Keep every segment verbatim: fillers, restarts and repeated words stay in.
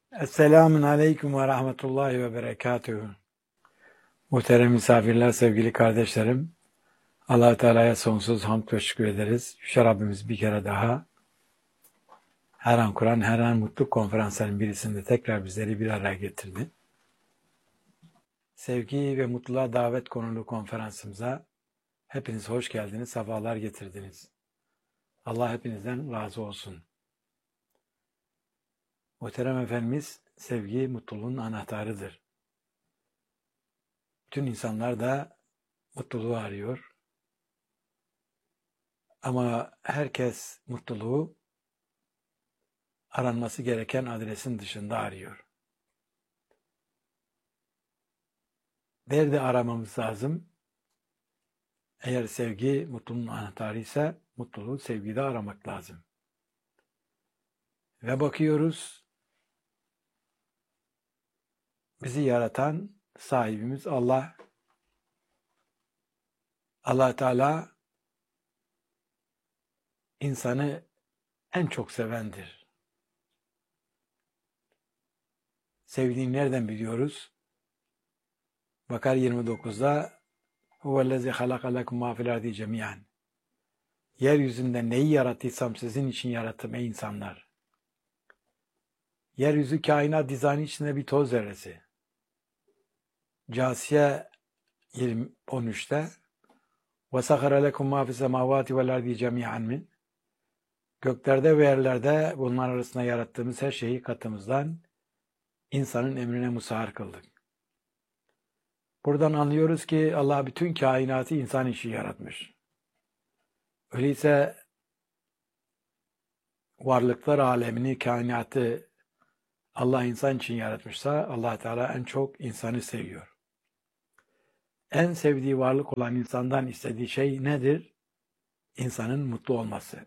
Esselamun Aleyküm ve Rahmetullahi ve Berekatühü. Muhterem misafirler, sevgili kardeşlerim, Allah-u Teala'ya sonsuz hamd ve şükür ederiz. Yüce Rabbimiz bir kere daha her an Kur'an, her an Mutluluk Konferanslarının birisinde tekrar bizleri bir araya getirdi. Sevgi ve mutluluğa davet konulu konferansımıza hepiniz hoş geldiniz, sefalar getirdiniz. Allah hepinizden razı olsun. Muhterem Efendimiz, sevgi mutluluğun anahtarıdır. Bütün insanlar da mutluluğu arıyor. Ama herkes mutluluğu aranması gereken adresin dışında arıyor. Nerede aramamız lazım? Eğer sevgi mutluluğun anahtarı ise mutluluğu sevgide aramak lazım. Ve bakıyoruz, bizi yaratan sahibimiz Allah. Allah Teala insanı en çok sevendir. Sevdiğini nereden biliyoruz? Bakar yirmi dokuzda huvellezî halaka lekum mâ fil ardi cemî'an. Yeryüzünde neyi yarattıysam sizin için yarattım ey insanlar. Yeryüzü kainat dizaynı içinde bir toz zerresi. Câsiye on üçte وَسَخَرَ لَكُمْ مَا فِي السَّمَاوَاتِ وَالْاَرْضِ جَمِيعًا مِنْ Göklerde ve yerlerde bunlar arasında yarattığımız her şeyi katımızdan insanın emrine musahhar kıldık. Buradan anlıyoruz ki Allah bütün kainatı insan için yaratmış. Öyleyse varlıklar alemini, kainatı Allah insan için yaratmışsa Allah Teala en çok insanı seviyor. En sevdiği varlık olan insandan istediği şey nedir? İnsanın mutlu olması.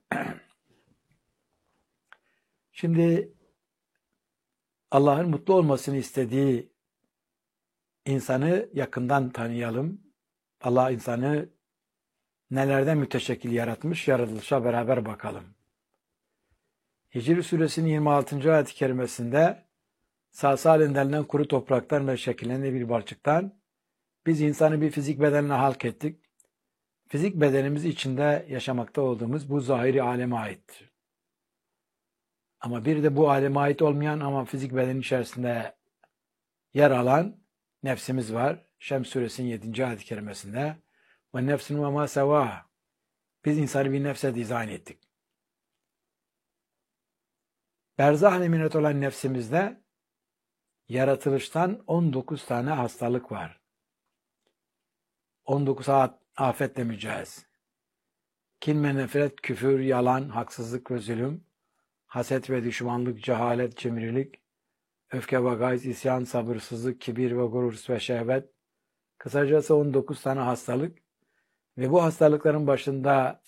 Şimdi Allah'ın mutlu olmasını istediği insanı yakından tanıyalım. Allah insanı nelerden müteşekkil yaratmış, yaratılışa beraber bakalım. Hicr Suresinin yirmi altıncı ayet-i kerimesinde sağ salim denilen kuru topraktan ve şekillenen bir balçıktan biz insanı bir fizik bedenine halk ettik. Fizik bedenimiz içinde yaşamakta olduğumuz bu zahiri aleme aittir. Ama bir de bu aleme ait olmayan ama fizik bedenin içerisinde yer alan nefsimiz var. Şems Suresinin yedinci ayet-i kerimesinde ve nefsin ve ma sevaha. Biz insanı bir nefse dizayn ettik. Berzah alemine olan nefsimizde yaratılıştan on dokuz tane hastalık var. on dokuz afetle mücahez. Kin ve nefret, küfür, yalan, haksızlık ve zulüm, haset ve düşmanlık, cehalet, cimrilik, öfke ve gayz, isyan, sabırsızlık, kibir ve gurur ve şehvet. Kısacası on dokuz tane hastalık ve bu hastalıkların başında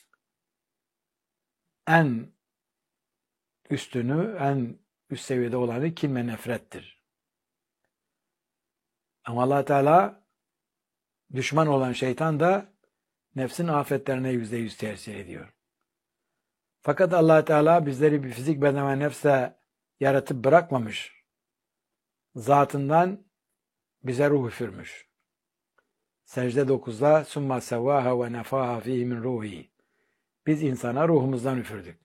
en üstünü, en üst seviyede olanı kin ve nefrettir. Ama Allah Teala düşman olan şeytan da nefsin afetlerine yüzde yüz tesir ediyor. Fakat Allah Teala bizleri bir fizik beden ve nefse yaratıp bırakmamış. Zatından bize ruh üfürmüş. Secde dokuzda summa sevvaha ve nefaha fihi min ruhi. Biz insana ruhumuzdan üfürdük.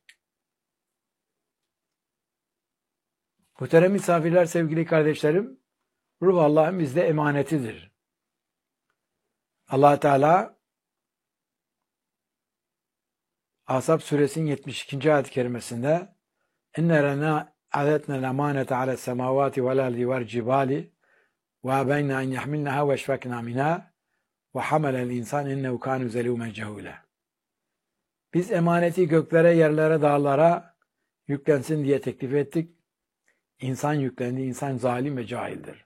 Muhterem misafirler, sevgili kardeşlerim, ruh Allah'ın bizde emanetidir. Allah Teala Ahzab suresinin yetmiş ikinci ayet-i kerimesinde "İnne lena a'adetna'l emanete ale's semavati ve'l ardi ve'l cibali ve abayna en yahmilnaha ve eşfakna minha ve hamala'l insan innehu kâne zelûmen cehûlâ." Biz emaneti göklere, yerlere, dağlara yüklensin diye teklif ettik. İnsan yüklendi, insan zalim ve cahildir.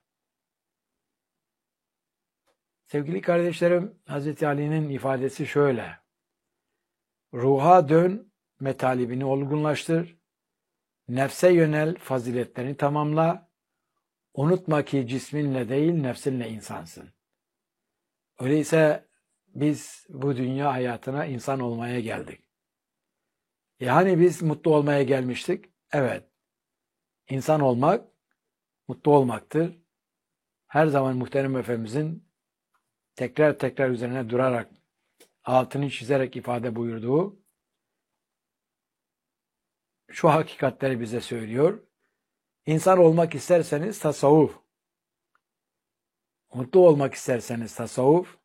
Sevgili kardeşlerim, Hazreti Ali'nin ifadesi şöyle: ruha dön, metalibini olgunlaştır, nefse yönel, faziletlerini tamamla, unutma ki cisminle değil, nefsinle insansın. Öyleyse biz bu dünya hayatına insan olmaya geldik. Yani biz mutlu olmaya gelmiştik. Evet, insan olmak mutlu olmaktır. Her zaman Muhterem Efendimizin tekrar tekrar üzerine durarak, altını çizerek ifade buyurduğu şu hakikatleri bize söylüyor. İnsan olmak isterseniz tasavvuf, mutlu olmak isterseniz tasavvuf,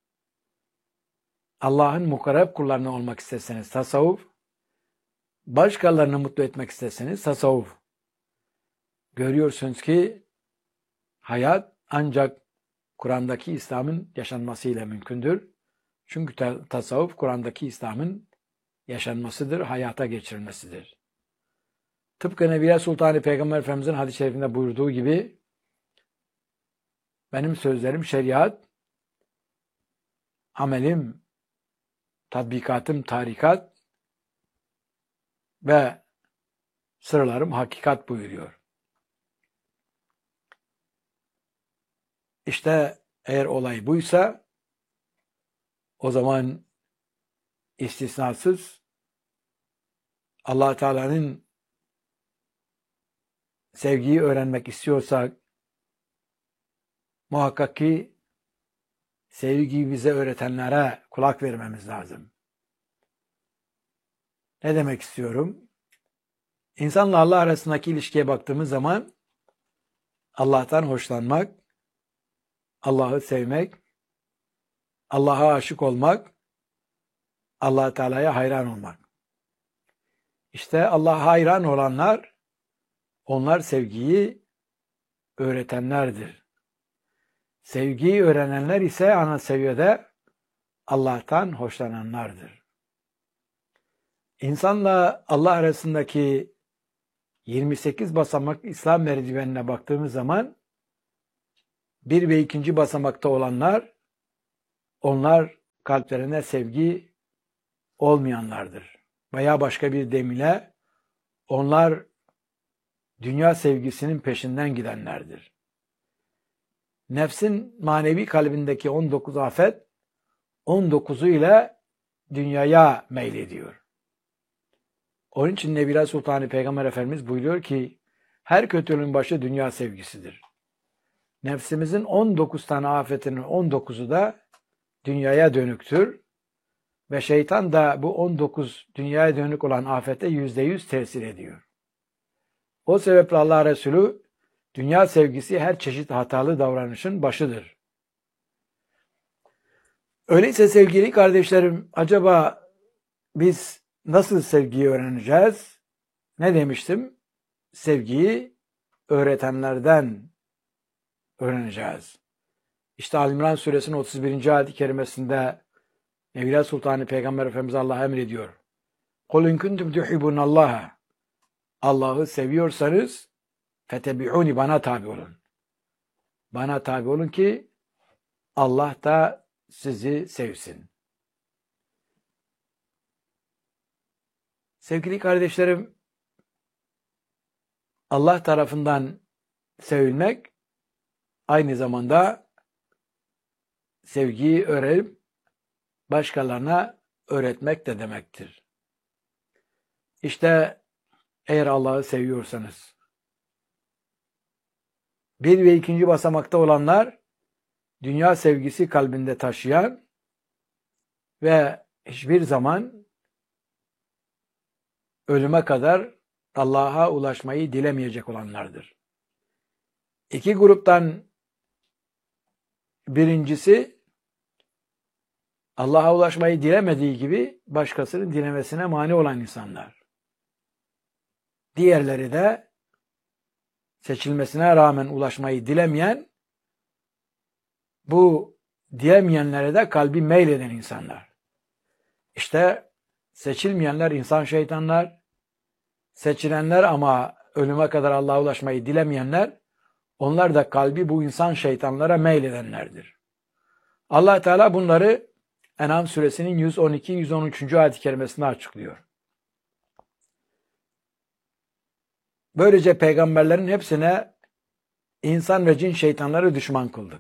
Allah'ın mukarreb kullarından olmak isterseniz tasavvuf, başkalarını mutlu etmek isterseniz tasavvuf. Görüyorsunuz ki hayat ancak Kur'an'daki İslam'ın yaşanmasıyla mümkündür. Çünkü tasavvuf Kur'an'daki İslam'ın yaşanmasıdır, hayata geçirilmesidir. Tıpkı Nebiye Sultanı Peygamber Efendimiz'in hadis-i şerifinde buyurduğu gibi benim sözlerim şeriat, amelim, tatbikatım tarikat ve sırlarım hakikat buyuruyor. İşte eğer olay buysa o zaman istisnasız Allah Teala'nın sevgiyi öğrenmek istiyorsak muhakkak ki sevgiyi bize öğretenlere kulak vermemiz lazım. Ne demek istiyorum? İnsanla Allah arasındaki ilişkiye baktığımız zaman Allah'tan hoşlanmak, Allah'ı sevmek, Allah'a aşık olmak, Allah Teala'ya hayran olmak. İşte Allah'a hayran olanlar, onlar sevgiyi öğretenlerdir. Sevgiyi öğrenenler ise ana seviyede Allah'tan hoşlananlardır. İnsanla Allah arasındaki yirmi sekiz basamak İslam merdivenine baktığımız zaman bir ve ikinci basamakta olanlar, onlar kalplerine sevgi olmayanlardır. Veya başka bir deyimle onlar dünya sevgisinin peşinden gidenlerdir. Nefsin manevi kalbindeki on dokuz afet, on dokuzu ile dünyaya meylediyor. Onun için Nebiye Sultanı Peygamber Efendimiz buyuruyor ki, her kötülüğün başı dünya sevgisidir. Nefsimizin on dokuz tane afetinin on dokuzu da dünyaya dönüktür. Ve şeytan da bu on dokuz dünyaya dönük olan afete yüzde yüz tesir ediyor. O sebeple Allah Resulü, dünya sevgisi her çeşit hatalı davranışın başıdır. Öyleyse sevgili kardeşlerim, acaba biz nasıl sevgiyi öğreneceğiz? Ne demiştim? Sevgiyi öğretenlerden öğreneceğiz. İşte Ali-İmran suresinin otuz birinci ayet-i kerimesinde Nebiye Sultanı Peygamber Efendimiz Allah emrediyor. قُلْ اِنْ كُنْتُمْ تُحِبُّونَ اللّٰهَ Allah'ı seviyorsanız fetebi'uni, bana tabi olun. Bana tabi olun ki Allah da sizi sevsin. Sevgili kardeşlerim, Allah tarafından sevilmek aynı zamanda sevgiyi öğrenip başkalarına öğretmek de demektir. İşte eğer Allah'ı seviyorsanız, bir ve ikinci basamakta olanlar, dünya sevgisi kalbinde taşıyan ve hiçbir zaman ölüme kadar Allah'a ulaşmayı dilemeyecek olanlardır. İki gruptan birincisi, Allah'a ulaşmayı dilemediği gibi başkasının dilemesine mani olan insanlar. Diğerleri de seçilmesine rağmen ulaşmayı dilemeyen, bu dilemeyenlere de kalbi meyleden insanlar. İşte seçilmeyenler insan şeytanlar, seçilenler ama ölüme kadar Allah'a ulaşmayı dilemeyenler, onlar da kalbi bu insan şeytanlara meyledenlerdir. Allah Teala bunları En'am suresinin yüz on iki yüz on üç. ayet-i kerimesinde açıklıyor. Böylece peygamberlerin hepsine insan ve cin şeytanları düşman kıldık.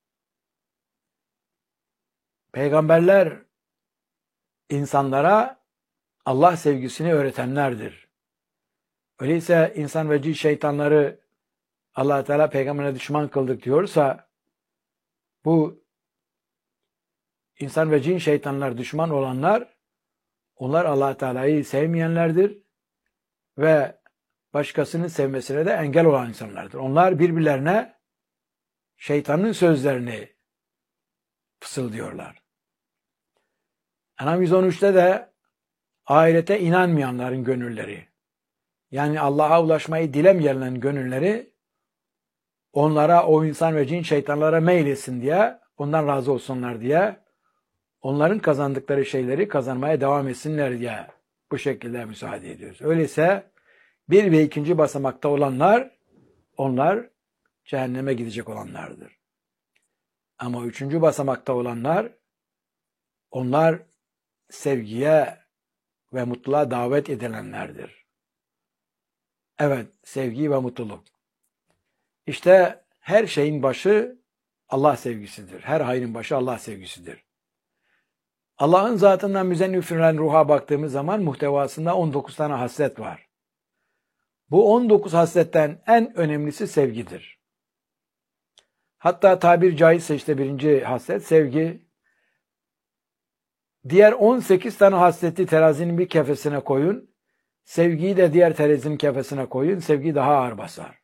Peygamberler insanlara Allah sevgisini öğretenlerdir. Öyleyse insan ve cin şeytanları Allah Teala peygamberine düşman kıldık diyorsa bu insan ve cin şeytanlar düşman olanlar onlar Allah Teala'yı sevmeyenlerdir ve başkasının sevmesine de engel olan insanlardır. Onlar birbirlerine şeytanın sözlerini fısıldıyorlar. En'am yüz on üçte de ahirete inanmayanların gönülleri, yani Allah'a ulaşmayı dilemeyenlerin gönülleri onlara, o insan ve cin şeytanlara meyletsin diye, ondan razı olsunlar diye, onların kazandıkları şeyleri kazanmaya devam etsinler diye bu şekilde müsaade ediyoruz. Öyleyse bir ve ikinci basamakta olanlar, onlar cehenneme gidecek olanlardır. Ama üçüncü basamakta olanlar, onlar sevgiye ve mutluluğa davet edilenlerdir. Evet, sevgi ve mutluluk. İşte her şeyin başı Allah sevgisidir. Her hayrın başı Allah sevgisidir. Allah'ın zatından müzenniflen ruha baktığımız zaman muhtevasında on dokuz tane haslet var. Bu on dokuz hasletten en önemlisi sevgidir. Hatta tabir caizse işte birinci haslet sevgi. Diğer on sekiz tane hasleti terazinin bir kefesine koyun. Sevgiyi de diğer terazinin kefesine koyun. Sevgi daha ağır basar.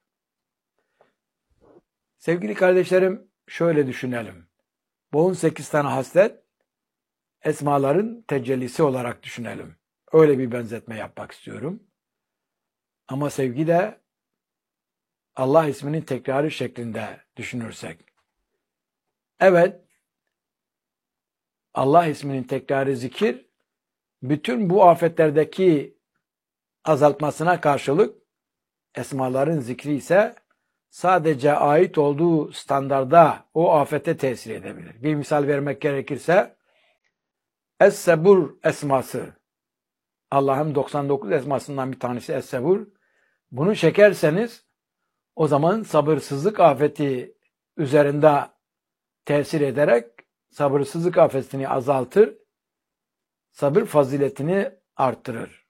Sevgili kardeşlerim, şöyle düşünelim. Bu on sekiz tane haslet esmaların tecellisi olarak düşünelim. Öyle bir benzetme yapmak istiyorum. Ama sevgi de Allah isminin tekrarı şeklinde düşünürsek. Evet, Allah isminin tekrarı zikir, bütün bu afetlerdeki azaltmasına karşılık esmaların zikri ise sadece ait olduğu standarda o afete tesir edebilir. Bir misal vermek gerekirse Es-Sebur esması, Allah'ın doksan dokuz esmasından bir tanesi Es-Sebur. Bunu çekerseniz o zaman sabırsızlık afeti üzerinde tesir ederek sabırsızlık afetini azaltır, sabır faziletini arttırır.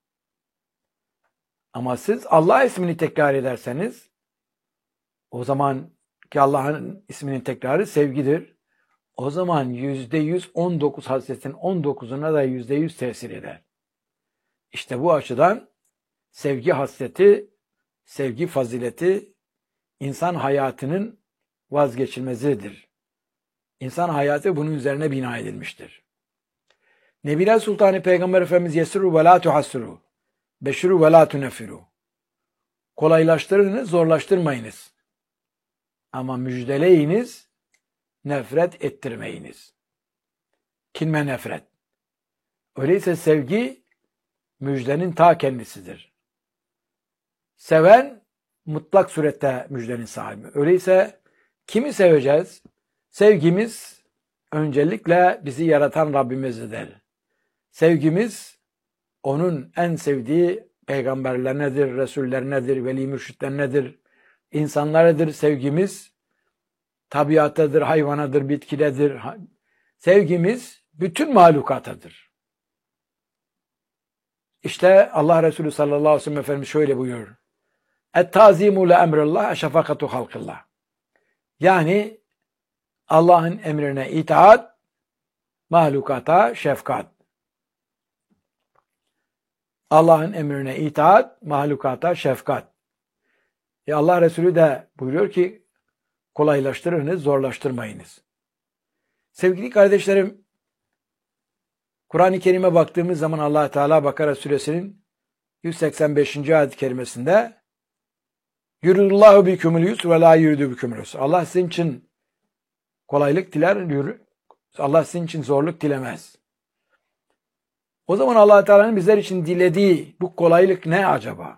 Ama siz Allah ismini tekrar ederseniz, o zaman ki Allah'ın isminin tekrarı sevgidir. O zaman yüzde yüz on dokuz hasletin on dokuzuna da yüzde yüz tesir eder. İşte bu açıdan sevgi hasleti, sevgi fazileti insan hayatının vazgeçilmezidir. İnsan hayatı bunun üzerine bina edilmiştir. Nebiler Sultanı Peygamber Efendimiz yesiru ve la tuhassiru, beşiru ve la tuneffiru. Kolaylaştırınız, zorlaştırmayınız. Ama müjdeleyiniz, nefret ettirmeyiniz. Kin ve nefret. Öyleyse sevgi müjdenin ta kendisidir. Seven mutlak surette müjdenin sahibi. Öyleyse kimi seveceğiz? Sevgimiz öncelikle bizi yaratan Rabbimizdir. Sevgimiz onun en sevdiği peygamberler nedir, Resuller nedir, veli mürşitler nedir, insanlarıdır. Sevgimiz tabiatadır, hayvanadır, bitkidedir. Sevgimiz bütün mahlukatadır. İşte Allah Resulü sallallahu aleyhi ve sellem Efendimiz şöyle buyuruyor. Et-tazimu le emrillah, şefakatu halkillah. Yani Allah'ın emrine itaat, mahlukata şefkat. Allah'ın emrine itaat, mahlukata şefkat. E Allah Resulü de buyuruyor ki kolaylaştırınız, zorlaştırmayınız. Sevgili kardeşlerim, Kur'an-ı Kerim'e baktığımız zaman Allah Teala Bakara suresinin yüz seksen beşinci ayet-i kerimesinde Yuridullahu bikumul yusr ve la yuridu bikumul usr. Allah sizin için kolaylık diler, Allah sizin için zorluk dilemez. O zaman Allah Teala'nın bizler için dilediği bu kolaylık ne acaba?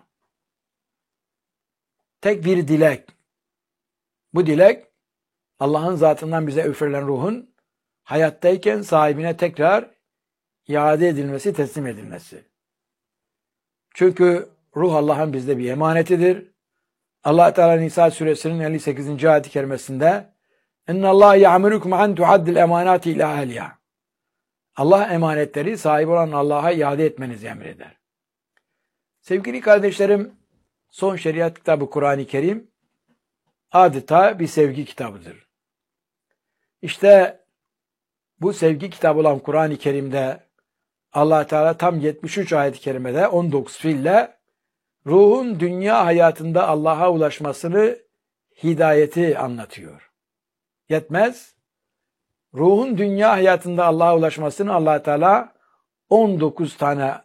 Tek bir dilek. Bu dilek Allah'ın zatından bize üfürülen ruhun hayattayken sahibine tekrar iade edilmesi, teslim edilmesi. Çünkü ruh Allah'ın bizde bir emanetidir. Allah Teala Nisa suresinin elli sekizinci ayet-i kerimesinde "İnna Allah ya'murukum an tu'addil emanati ila ahliha." Allah emanetleri sahibi olan Allah'a iade etmenizi emreder. Sevgili kardeşlerim, son şeriat kitabı Kur'an-ı Kerim adeta bir sevgi kitabıdır. İşte bu sevgi kitabı olan Kur'an-ı Kerim'de Allah Teala tam yetmiş üç ayet-i kerimede on dokuz fiille ruhun dünya hayatında Allah'a ulaşmasını, hidayeti anlatıyor. Yetmez. Ruhun dünya hayatında Allah'a ulaşmasını Allah Teala on dokuz tane,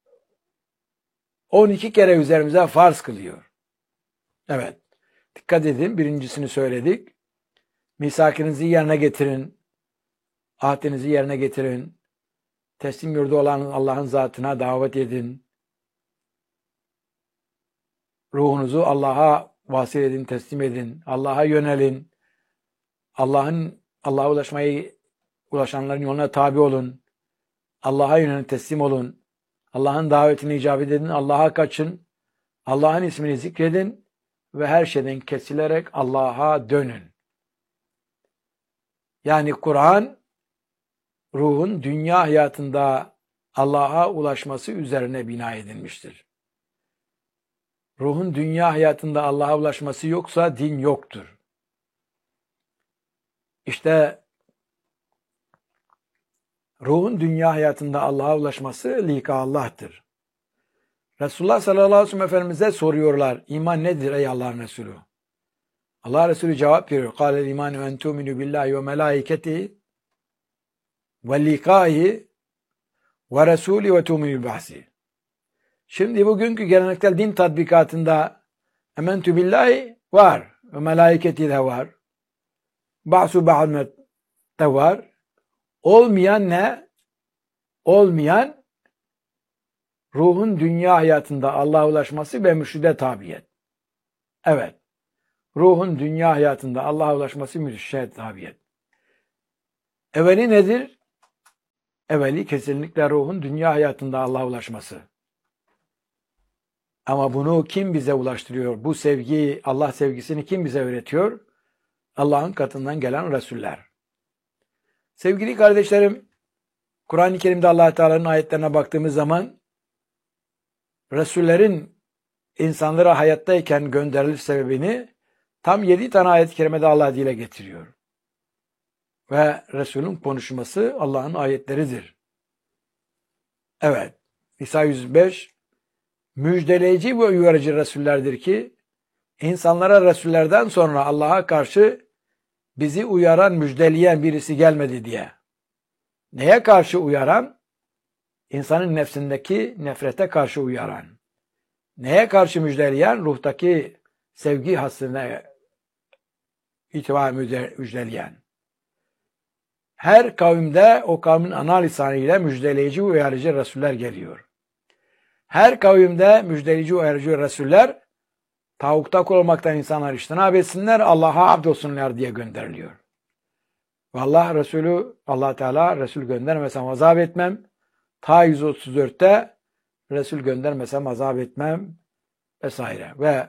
on iki kere üzerimize farz kılıyor. Evet. Dikkat edin. Birincisini söyledik. Misakınızı yerine getirin. Ahdinizi yerine getirin. Teslim yurdu olan Allah'ın zatına davet edin. Ruhunuzu Allah'a vasıl edin, teslim edin. Allah'a yönelin. Allah'ın Allah'a ulaşmayı ulaşanların yoluna tabi olun. Allah'a yönelin, teslim olun. Allah'ın davetine icabet edin. Allah'a kaçın. Allah'ın ismini zikredin ve her şeyden kesilerek Allah'a dönün. Yani Kur'an ruhun dünya hayatında Allah'a ulaşması üzerine bina edilmiştir. Ruhun dünya hayatında Allah'a ulaşması yoksa din yoktur. İşte ruhun dünya hayatında Allah'a ulaşması lika Allah'tır. Resulullah sallallahu aleyhi ve sellem Efendimiz'e soruyorlar, iman nedir ey Allah'ın Resulü? Allah Resulü cevap veriyor. Kâlel imanu en tu'minu billahi ve melâiketihi ve likâhi ve resûli ve tu'minul ba'si. Şimdi bugünkü geleneksel din tatbikatında ementü billahi var ve melâiketi de var. Ba'su ba'met de var. Olmayan ne? Olmayan ruhun dünya hayatında Allah'a ulaşması ve mürşide tabiyet. Evet. Ruhun dünya hayatında Allah'a ulaşması mürşide tabiyet. Evveli nedir? Evveli kesinlikle ruhun dünya hayatında Allah'a ulaşması. Ama bunu kim bize ulaştırıyor? Bu sevgiyi, Allah sevgisini kim bize öğretiyor? Allah'ın katından gelen Resuller. Sevgili kardeşlerim, Kur'an-ı Kerim'de Allah Teala'nın ayetlerine baktığımız zaman Resullerin insanlara hayattayken gönderiliş sebebini tam yedi tane ayet-i kerimede Allah dile getiriyor. Ve Resul'ün konuşması Allah'ın ayetleridir. Evet, İsa yüz beş müjdeleyici ve uyarıcı Resullerdir ki insanlara Resullerden sonra Allah'a karşı bizi uyaran, müjdeleyen birisi gelmedi diye. Neye karşı uyaran? İnsanın nefsindeki nefrete karşı uyaran. Neye karşı müjdeleyen? Ruhtaki sevgi hassına itibar müjdeleyen. Her kavimde o kavmin ana lisanıyla müjdeleyici ve uyarıcı Resuller geliyor. Her kavimde müjdeleyici ve uyarıcı Resuller tavukta olmaktan insanlar iştinab etsinler, Allah'a abd olsunlar diye gönderiliyor. Ve Allah Resulü, Allah Teala Resul göndermesem azap etmem. Ta yüz otuz dörtte Resul göndermesem azap etmem vesaire. Ve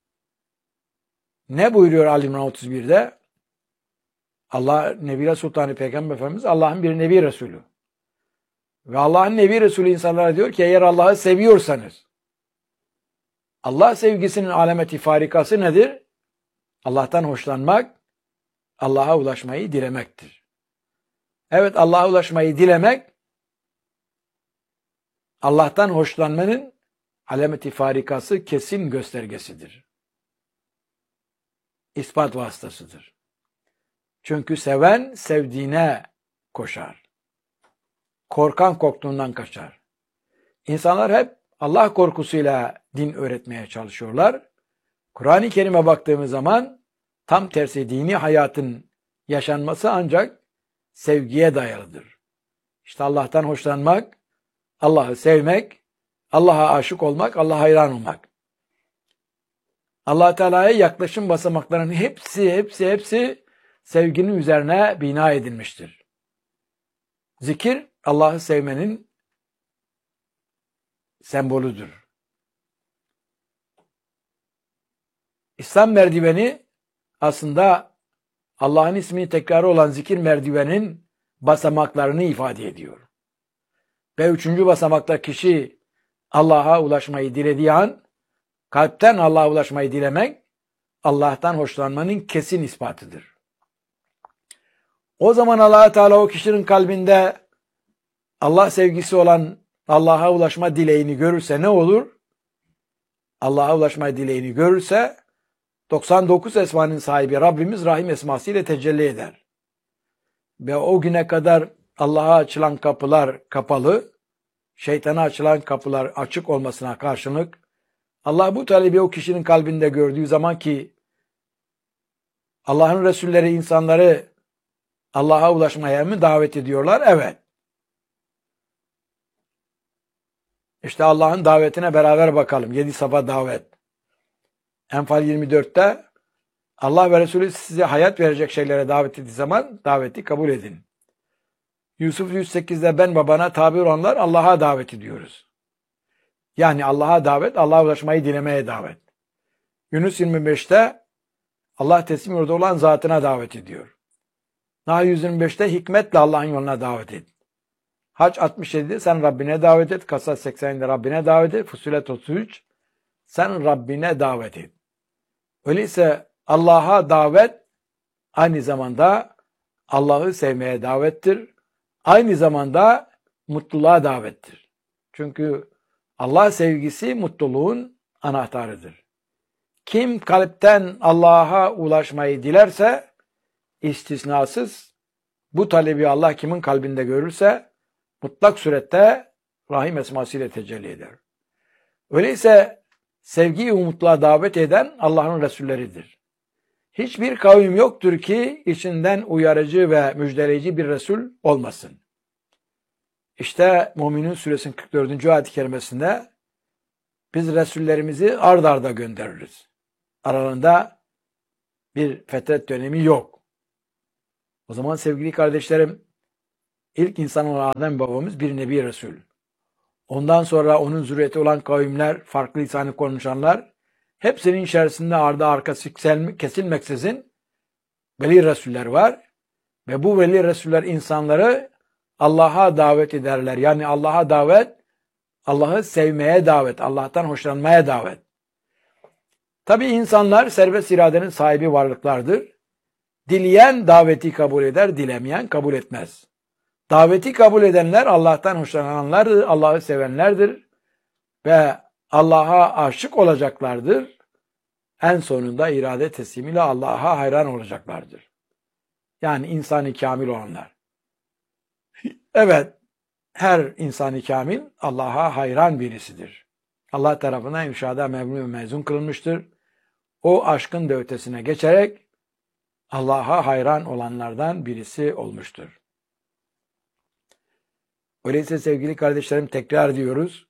ne buyuruyor Ali İmran otuz birde? Allah Nebi Sultanı Peygamber Efendimiz Allah'ın bir Nebi Resulü. Ve Allah'ın Nebi Resulü insanlara diyor ki eğer Allah'ı seviyorsanız, Allah sevgisinin alameti farikası nedir? Allah'tan hoşlanmak, Allah'a ulaşmayı dilemektir. Evet, Allah'a ulaşmayı dilemek, Allah'tan hoşlanmanın alameti farikası kesin göstergesidir. İspat vasıtasıdır. Çünkü seven sevdiğine koşar. Korkan korktuğundan kaçar. İnsanlar hep Allah korkusuyla din öğretmeye çalışıyorlar. Kur'an-ı Kerim'e baktığımız zaman tam tersi dini hayatın yaşanması ancak sevgiye dayalıdır. İşte Allah'tan hoşlanmak, Allah'ı sevmek, Allah'a aşık olmak, Allah'a hayran olmak. Allah Teala'ya yaklaşım basamaklarının hepsi, hepsi, hepsi sevginin üzerine bina edilmiştir. Zikir, Allah'ı sevmenin sembolüdür. İslam merdiveni aslında Allah'ın ismini tekrarı olan zikir merdivenin basamaklarını ifade ediyor. Ve üçüncü basamakta kişi Allah'a ulaşmayı dilediği an, kalpten Allah'a ulaşmayı dilemek, Allah'tan hoşlanmanın kesin ispatıdır. O zaman Allah Teala o kişinin kalbinde Allah sevgisi olan Allah'a ulaşma dileğini görürse ne olur? Allah'a ulaşma dileğini görürse doksan dokuz esmanın sahibi Rabbimiz Rahim esması ile tecelli eder. Ve o güne kadar Allah'a açılan kapılar kapalı, şeytana açılan kapılar açık olmasına karşılık Allah bu talebi o kişinin kalbinde gördüğü zaman ki Allah'ın Resulleri insanları Allah'a ulaşmaya mı davet ediyorlar? Evet. İşte Allah'ın davetine beraber bakalım. Yedi safa davet. Enfal yirmi dörtte Allah ve Resulü size hayat verecek şeylere davet ettiği zaman daveti kabul edin. Yusuf yüz sekizde ben babana tabi olanlar Allah'a davet ediyoruz. Yani Allah'a davet, Allah'a ulaşmayı dilemeye davet. Yunus yirmi beşte Allah teslim yurdu olan zatına davet ediyor. Nahl yüz yirmi beşte hikmetle Allah'ın yoluna davet et. Hac altmış yedide sen Rabbine davet et. Kasas sekseninde Rabbine davet et. Fussilet otuz üç sen Rabbine davet et. Öyleyse Allah'a davet aynı zamanda Allah'ı sevmeye davettir. Aynı zamanda mutluluğa davettir. Çünkü Allah sevgisi mutluluğun anahtarıdır. Kim kalpten Allah'a ulaşmayı dilerse istisnasız bu talebi Allah kimin kalbinde görürse mutlak surette Rahim esmasıyla tecelli eder. Öyleyse sevgi ve mutluluğa davet eden Allah'ın Resulleridir. Hiçbir kavim yoktur ki içinden uyarıcı ve müjdeleyici bir Resul olmasın. İşte Müminun Suresinin kırk dördüncü ayet-i kerimesinde biz Resullerimizi ard arda göndeririz. Aralarında bir fetret dönemi yok. O zaman sevgili kardeşlerim, ilk insan olan Adem babamız bir Nebi Resul. Ondan sonra onun zürriyeti olan kavimler, farklı lisanı konuşanlar, hepsinin içerisinde ardı arkası kesilmeksizin veli Resuller var. Ve bu veli Resuller insanları Allah'a davet ederler. Yani Allah'a davet, Allah'ı sevmeye davet, Allah'tan hoşlanmaya davet. Tabi insanlar serbest iradenin sahibi varlıklardır. Dileyen daveti kabul eder, dilemeyen kabul etmez. Daveti kabul edenler Allah'tan hoşlananlardır, Allah'ı sevenlerdir ve Allah'a aşık olacaklardır. En sonunda irade teslimiyle Allah'a hayran olacaklardır. Yani insani kamil olanlar. Evet, her insani kamil Allah'a hayran birisidir. Allah tarafından irşada memnun ve mezun kılınmıştır. O aşkın da ötesine geçerek Allah'a hayran olanlardan birisi olmuştur. Öyleyse sevgili kardeşlerim tekrar diyoruz.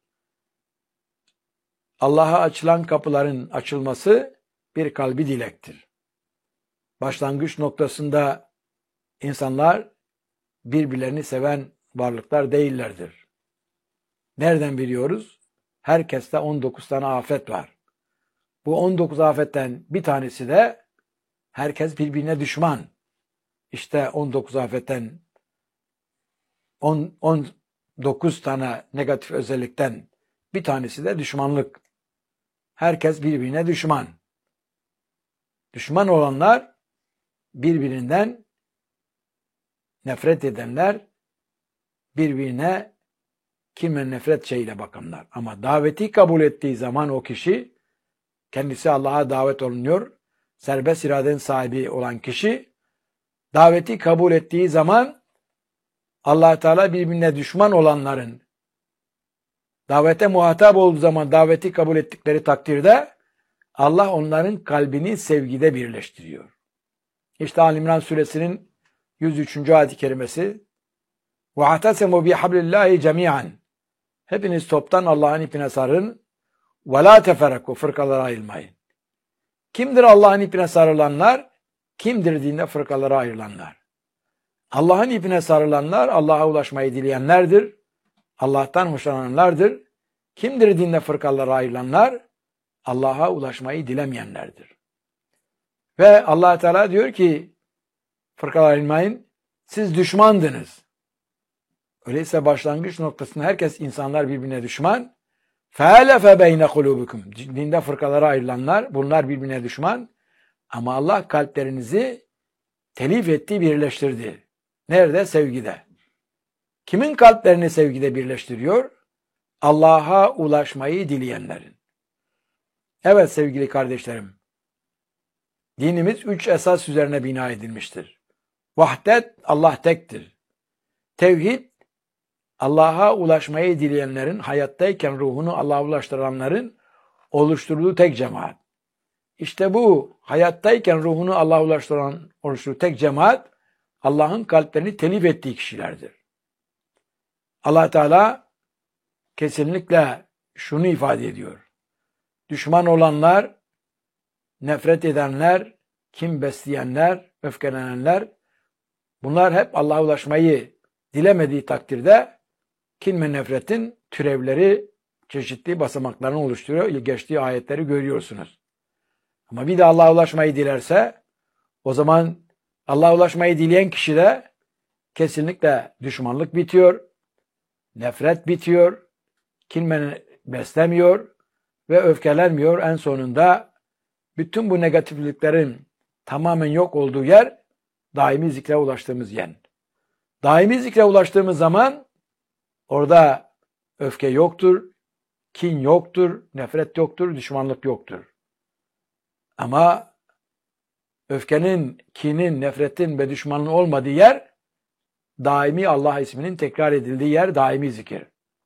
Allah'a açılan kapıların açılması bir kalbi dilektir. Başlangıç noktasında insanlar birbirlerini seven varlıklar değillerdir. Nereden biliyoruz? Herkeste on dokuz tane afet var. Bu on dokuz afetten bir tanesi de herkes birbirine düşman. İşte on dokuz afetten on, on dokuz tane negatif özellikten bir tanesi de düşmanlık. Herkes birbirine düşman. Düşman olanlar birbirinden nefret edenler, birbirine kime nefret şeyle bakanlar. Ama daveti kabul ettiği zaman o kişi, kendisi Allah'a davet olunuyor, serbest iradenin sahibi olan kişi, daveti kabul ettiği zaman Allah Teala birbirine düşman olanların davete muhatap olduğu zaman daveti kabul ettikleri takdirde Allah onların kalbini sevgide birleştiriyor. İşte Ali İmran suresinin yüz üçüncü ayet-i kerimesi وَاَعْتَسَمُوا بِحَبْلِ اللّٰهِ جَمِيعًا hepiniz toptan Allah'ın ipine sarın وَلَا تَفَرَقُوا fırkalara ayrılmayın. Kimdir Allah'ın ipine sarılanlar? Kimdir dinde fırkalara ayrılanlar? Allah'ın ipine sarılanlar Allah'a ulaşmayı dileyenlerdir. Allah'tan hoşlananlardır. Kimdir dinde fırkalara ayrılanlar? Allah'a ulaşmayı dilemeyenlerdir. Ve Allah Teala diyor ki fırkalara ayrılmayın. Siz düşmandınız. Öyleyse başlangıç noktasında herkes insanlar birbirine düşman. فَاَلَفَ بَيْنَ قُلُوبِكُمْ dinde fırkalara ayrılanlar bunlar birbirine düşman. Ama Allah kalplerinizi telif etti, birleştirdi. Nerede? Sevgide. Kimin kalplerini sevgide birleştiriyor? Allah'a ulaşmayı dileyenlerin. Evet sevgili kardeşlerim, dinimiz üç esas üzerine bina edilmiştir. Vahdet, Allah tektir. Tevhid, Allah'a ulaşmayı dileyenlerin, hayattayken ruhunu Allah'a ulaştıranların oluşturduğu tek cemaat. İşte bu hayattayken ruhunu Allah'a ulaştıran oluşturduğu tek cemaat, Allah'ın kalplerini telif ettiği kişilerdir. Allah Teala kesinlikle şunu ifade ediyor. Düşman olanlar, nefret edenler, kin besleyenler, öfkelenenler, bunlar hep Allah'a ulaşmayı dilemediği takdirde kin ve nefretin türevleri, çeşitli basamaklarını oluşturuyor. Geçtiği ayetleri görüyorsunuz. Ama bir de Allah'a ulaşmayı dilerse, o zaman Allah'a ulaşmayı dileyen kişide kesinlikle düşmanlık bitiyor, nefret bitiyor, kin beslemiyor ve öfkelenmiyor. En sonunda bütün bu negatifliklerin tamamen yok olduğu yer, daimi zikre ulaştığımız yer. Daimi zikre ulaştığımız zaman orada öfke yoktur, kin yoktur, nefret yoktur, düşmanlık yoktur. Ama öfkenin, kinin, nefretin ve düşmanlığın olmadığı yer, daimi Allah isminin tekrar edildiği yer, daimi zikir.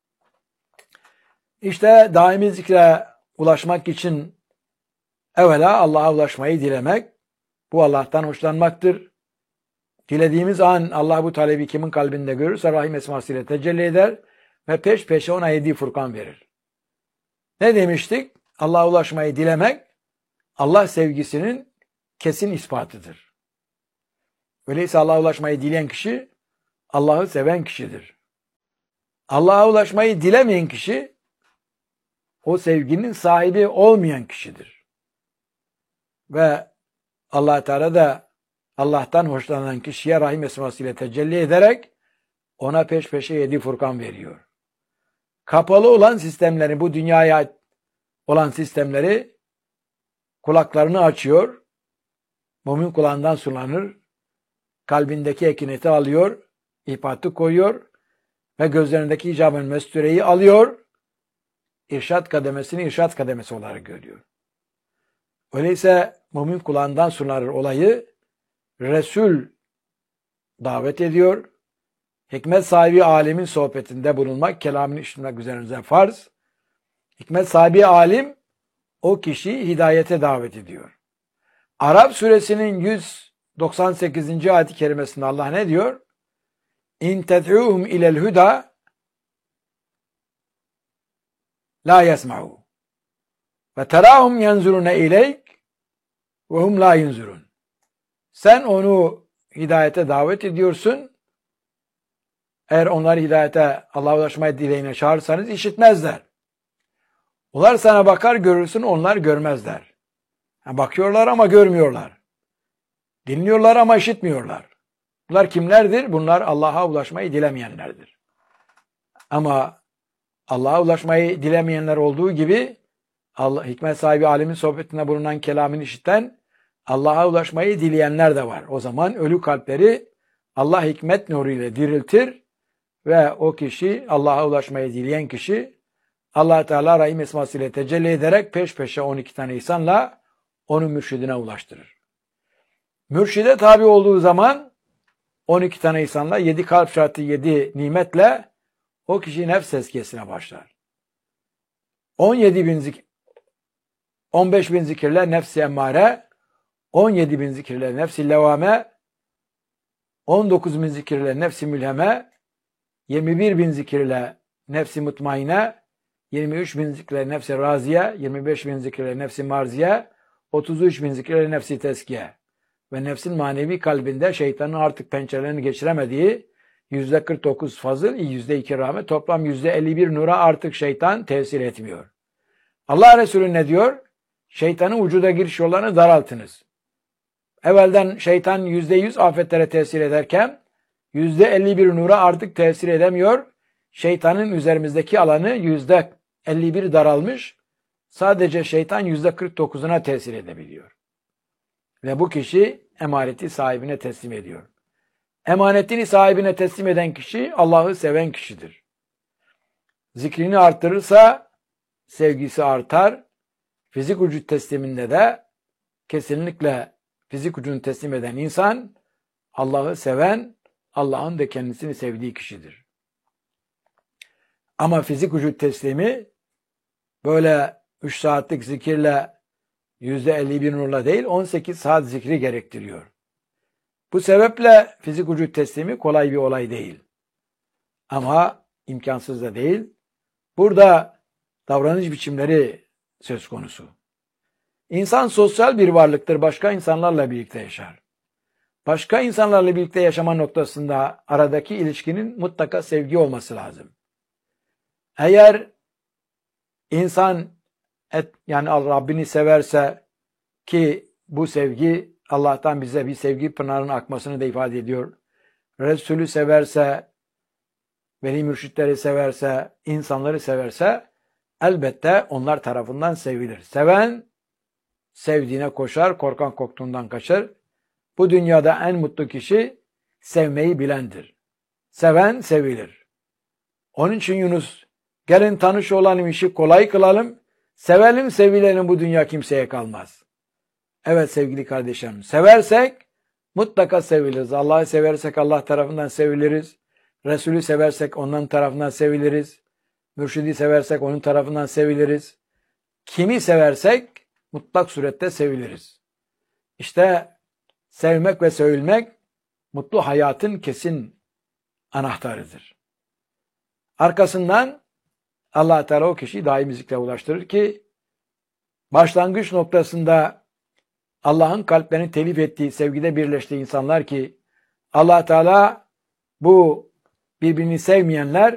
İşte daimi zikre ulaşmak için evvela Allah'a ulaşmayı dilemek, bu Allah'tan hoşlanmaktır. Dilediğimiz an Allah bu talebi kimin kalbinde görürse Rahim esmasıyla tecelli eder ve peş peşe ona yedi Furkan verir. Ne demiştik? Allah'a ulaşmayı dilemek, Allah sevgisinin kesin ispatıdır. Öyleyse Allah'a ulaşmayı dileyen kişi, Allah'ı seven kişidir. Allah'a ulaşmayı dilemeyen kişi, o sevginin sahibi olmayan kişidir. Ve Allah Teala da Allah'tan hoşlanan kişiye Rahim esmasıyla tecelli ederek ona peş peşe yedi Furkan veriyor. Kapalı olan sistemleri, bu dünyaya olan sistemleri kulaklarını açıyor, mümin kulağından sulanır, kalbindeki ekineti alıyor, ihpatı koyuyor ve gözlerindeki icabın mestureyi alıyor, irşat kademesini irşat kademesi olarak görüyor. Öyleyse mümin kulağından sulanır olayı, Resul davet ediyor, hikmet sahibi alimin sohbetinde bulunmak, kelamını işitmek üzerinize farz. Hikmet sahibi alim, o kişiyi hidayete davet ediyor. Arap suresinin yüz doksan sekizinci ayet-i kerimesinde Allah ne diyor? İn ted'uhum ilel huda la yesma'u ve terahum yenzurune ileyk ve hum la yenzurun. Sen onu hidayete davet ediyorsun. Eğer onları hidayete, Allah'a ulaşmaya dileğine çağırırsanız işitmezler. Onlar sana bakar görürsün, onlar görmezler. Yani bakıyorlar ama görmüyorlar. Dinliyorlar ama işitmiyorlar. Bunlar kimlerdir? Bunlar Allah'a ulaşmayı dilemeyenlerdir. Ama Allah'a ulaşmayı dilemeyenler olduğu gibi Allah, hikmet sahibi alimin sohbetinde bulunan kelamını işiten, Allah'a ulaşmayı dileyenler de var. O zaman ölü kalpleri Allah hikmet nuruyla diriltir ve o kişi, Allah'a ulaşmayı dileyen kişi, Allah Teala Rahim esmasıyla tecelli ederek peş peşe on iki tane ihsanla onu mürşidine ulaştırır. Mürşide tabi olduğu zaman on iki tane ihsanla, yedi kalp şartı, yedi nimetle o kişi nefs tezkiyesine başlar. on yedi bin zikir, on beş bin zikirle nefs-i emmare, on yedi bin zikirle nefs-i levame, on dokuz bin zikirle nefs-i mülheme, yirmi bir bin zikirle nefs-i mutmaine, yirmi üç bin zikirle nefs-i raziye, yirmi beş bin zikirle nefs-i marziye, otuz üç bin zikirle nefs-i teskiye ve nefsin manevi kalbinde şeytanın artık pençelerini geçiremediği yüzde kırk dokuz fazıl, yüzde iki rahmet, toplam yüzde elli bir nura artık şeytan tesir etmiyor. Allah Resulü ne diyor? Şeytanın vücuda giriş yollarını daraltınız. Evvelden şeytan yüzde yüz afetlere tesir ederken yüzde elli bir nura artık tesir edemiyor. Şeytanın üzerimizdeki alanı yüzde elli bir daralmış. Sadece şeytan yüzde kırk dokuzuna tesir edebiliyor. Ve bu kişi emaneti sahibine teslim ediyor. Emanetini sahibine teslim eden kişi Allah'ı seven kişidir. Zikrini arttırırsa sevgisi artar. Fizik vücut tesliminde de kesinlikle fizik vücudunu teslim eden insan Allah'ı seven, Allah'ın da kendisini sevdiği kişidir. Ama fizik vücut teslimi böyle üç saatlik zikirle yüzde elli bir nurla değil on sekiz saat zikri gerektiriyor. Bu sebeple fizik vücut teslimi kolay bir olay değil. Ama imkansız da değil. Burada davranış biçimleri söz konusu. İnsan sosyal bir varlıktır. Başka insanlarla birlikte yaşar. Başka insanlarla birlikte yaşama noktasında aradaki ilişkinin mutlaka sevgi olması lazım. Eğer insan et, yani Rabbini severse, ki bu sevgi Allah'tan bize bir sevgi pınarının akmasını da ifade ediyor. Resulü severse, veli mürşitleri severse, insanları severse elbette onlar tarafından sevilir. Seven sevdiğine koşar, korkan korktuğundan kaçar. Bu dünyada en mutlu kişi sevmeyi bilendir. Seven sevilir. Onun için Yunus, gelin tanış olalım, işi kolay kılalım, sevelim sevilelim, bu dünya kimseye kalmaz. Evet sevgili kardeşlerim, seversek mutlaka seviliriz. Allah'ı seversek Allah tarafından seviliriz. Resulü seversek onların tarafından seviliriz. Mürşidi seversek onun tarafından seviliriz. Kimi seversek mutlak surette seviliriz. İşte sevmek ve sevilmek mutlu hayatın kesin anahtarıdır. Arkasından Allah Teala o kişiyi daimi zikre ulaştırır ki başlangıç noktasında Allah'ın kalplerini telif ettiği, sevgide birleştiği insanlar, ki Allah Teala bu birbirini sevmeyenler